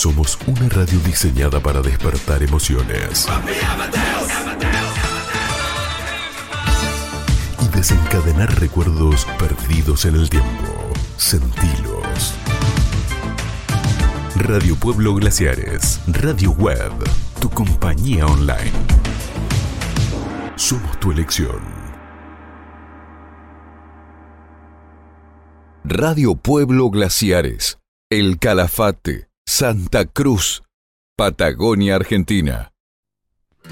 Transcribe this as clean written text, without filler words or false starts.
Somos una radio diseñada para despertar emociones y desencadenar recuerdos perdidos en el tiempo. Sentilos. Radio Pueblo Glaciares, radio web, tu compañía online. Somos tu elección. Radio Pueblo Glaciares, El Calafate, Santa Cruz, Patagonia, Argentina.